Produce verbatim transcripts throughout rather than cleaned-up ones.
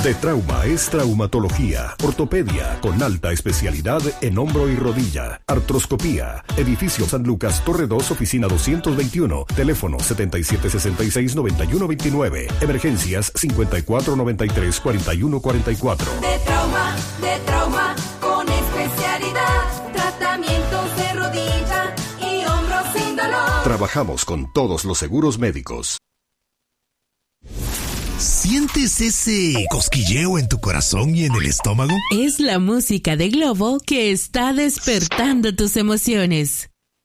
De Trauma es traumatología, ortopedia con alta especialidad en hombro y rodilla, artroscopía. Edificio San Lucas, Torre dos, oficina doscientos veintiuno, teléfono setenta y siete sesenta y seis, noventa y uno veintinueve, emergencias cincuenta y cuatro noventa y tres, cuarenta y uno cuarenta y cuatro. De Trauma, de Trauma con especialidad, tratamientos de rodilla y hombros sin dolor. Trabajamos con todos los seguros médicos. ¿Sientes ese cosquilleo en tu corazón y en el estómago? Es la música de Globo que está despertando tus emociones.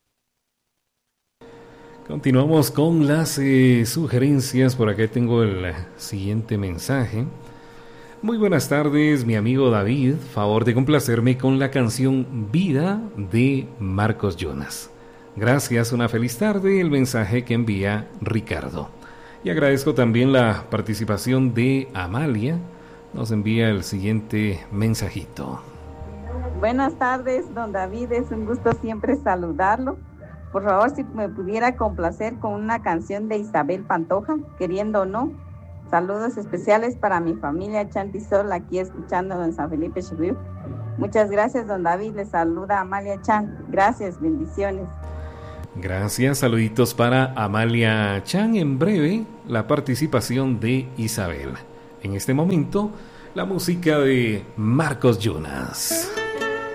Continuamos con las eh, sugerencias. Por acá tengo el siguiente mensaje. Muy buenas tardes, mi amigo David. Favor de complacerme con la canción Vida de Marcos Jonas. Gracias, una feliz tarde. El mensaje que envía Ricardo. Y agradezco también la participación de Amalia. Nos envía el siguiente mensajito. Buenas tardes, don David. Es un gusto siempre saludarlo. Por favor, si me pudiera complacer con una canción de Isabel Pantoja, Queriendo o No. Saludos especiales para mi familia Chantisol, aquí escuchando en San Felipe Chihuahua. Muchas gracias, don David. Le saluda Amalia Chan. Gracias, bendiciones. Gracias, saluditos para Amalia Chan. En breve, la participación de Isabel. En este momento, la música de Marcos Jonas.